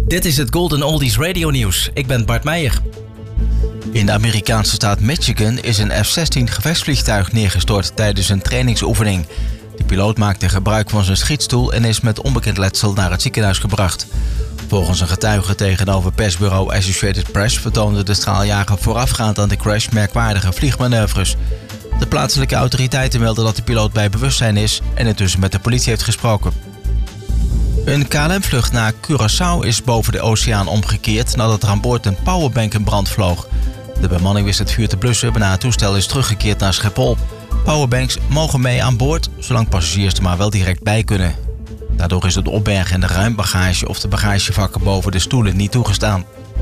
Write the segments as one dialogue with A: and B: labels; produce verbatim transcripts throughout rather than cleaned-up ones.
A: Dit is het Golden Oldies Radio Nieuws. Ik ben Bart Meijer.
B: In de Amerikaanse staat Michigan is een F zestien gevechtsvliegtuig neergestort tijdens een trainingsoefening. De piloot maakte gebruik van zijn schietstoel en is met onbekend letsel naar het ziekenhuis gebracht. Volgens een getuige tegenover persbureau Associated Press vertoonde de straaljager voorafgaand aan de crash merkwaardige vliegmanoeuvres. De plaatselijke autoriteiten melden dat de piloot bij bewustzijn is en intussen met de politie heeft gesproken. Een K L M-vlucht naar Curaçao is boven de oceaan omgekeerd nadat er aan boord een powerbank in brand vloog. De bemanning wist het vuur te blussen waarna het toestel is teruggekeerd naar Schiphol. Powerbanks mogen mee aan boord, zolang passagiers er maar wel direct bij kunnen. Daardoor is het opbergen en de ruimbagage of de bagagevakken boven de stoelen niet toegestaan.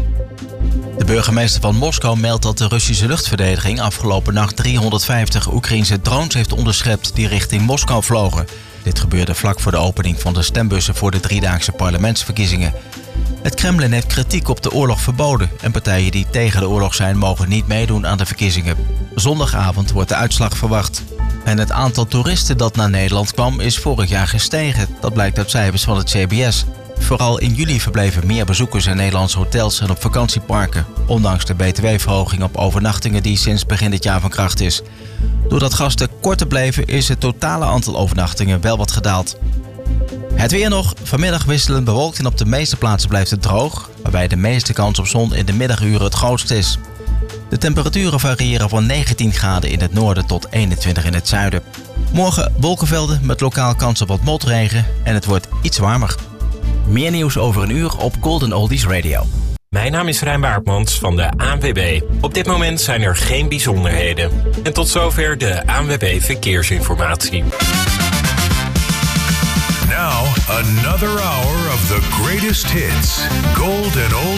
B: De burgemeester van Moskou meldt dat de Russische luchtverdediging afgelopen nacht driehonderdvijftig Oekraïnse drones heeft onderschept die richting Moskou vlogen. Dit gebeurde vlak voor de opening van de stembussen voor de driedaagse parlementsverkiezingen. Het Kremlin heeft kritiek op de oorlog verboden en partijen die tegen de oorlog zijn mogen niet meedoen aan de verkiezingen. Zondagavond wordt de uitslag verwacht. En het aantal toeristen dat naar Nederland kwam is vorig jaar gestegen. Dat blijkt uit cijfers van het C B S. Vooral in juli verbleven meer bezoekers in Nederlandse hotels en op vakantieparken, ondanks de B T W-verhoging op overnachtingen die sinds begin dit jaar van kracht is. Doordat gasten korter bleven is het totale aantal overnachtingen wel wat gedaald. Het weer nog. Vanmiddag wisselend bewolkt en op de meeste plaatsen blijft het droog, waarbij de meeste kans op zon in de middaguren het grootst is. De temperaturen variëren van negentien graden in het noorden tot eenentwintig in het zuiden. Morgen wolkenvelden met lokaal kans op wat motregen en het wordt iets warmer.
A: Meer nieuws over een uur op Golden Oldies Radio.
C: Mijn naam is Rijn Baartmans van de A N W B. Op dit moment zijn er geen bijzonderheden. En tot zover de A N W B Verkeersinformatie.
D: Now, another hour of the greatest hits. Golden Oldies.